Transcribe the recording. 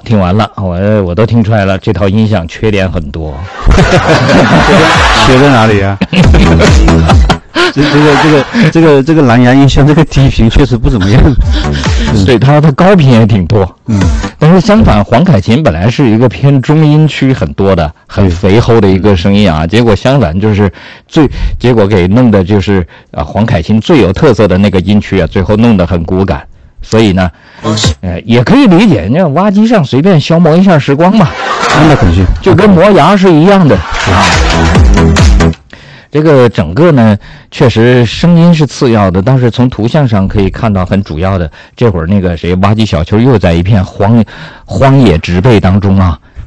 听完了，我都听出来了，这套音响缺点很多。 缺在哪里啊？这个蓝牙音箱这个低频确实不怎么样。 对，它高频也挺多。但是相反，黄凯芹本来是一个偏中音区很多的、很肥厚的一个声音啊，结果相反就是结果给弄的就是黄凯芹最有特色的那个音区啊，最后弄得很骨感。所以呢，也可以理解，那挖机上随便消磨一下时光嘛， 那肯定就跟磨牙是一样的啊。这个整个呢，确实声音是次要的，但是从图像上可以看到很主要的。这会儿那个谁，挖机小邱又在一片荒野植被当中啊，